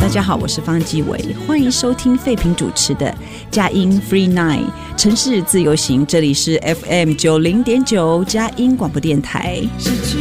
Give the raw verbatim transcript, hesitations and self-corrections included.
大家好，我是方季伟，欢迎收听废品主持的佳音 Free Night 城市自由行，这里是 F M 九零点九 佳音广播电台。